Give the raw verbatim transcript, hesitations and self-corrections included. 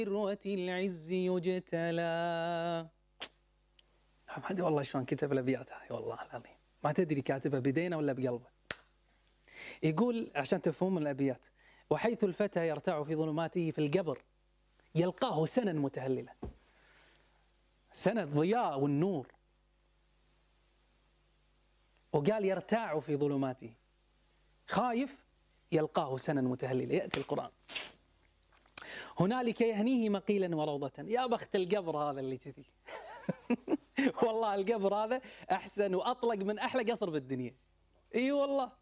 ذروة العز يجتلى. هذه والله شلون كتب الأبيات هاي، والله العظيم ما تدري كاتبها بدينه ولا بقلبه. يقول عشان تفهم الأبيات: وحيث الفتى يرتع في ظلماته في القبر يلقاه سنا متهللا. سنة ضياء والنور، وقال يرتاع في ظلماته، خايف يلقاه سنا متهللا. يأتي القرآن: هنالك يهنيه مقيلا وروضة. يا بخت القبر هذا اللي كذي. والله القبر هذا أحسن وأطلق من أحلى قصر بالدنيا. إي والله.